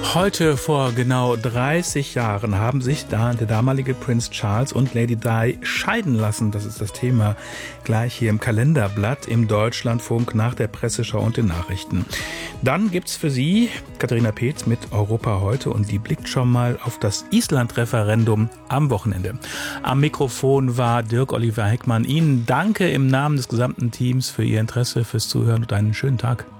Heute vor genau 30 Jahren haben sich der damalige Prinz Charles und Lady Di scheiden lassen. Das ist das Thema gleich hier im Kalenderblatt im Deutschlandfunk nach der Presseschau und den Nachrichten. Dann gibt's für Sie Katharina Peetz mit Europa heute und die blickt schon mal auf das Island-Referendum am Wochenende. Am Mikrofon war Dirk-Oliver Heckmann. Ihnen danke im Namen des gesamten Teams für Ihr Interesse, fürs Zuhören und einen schönen Tag.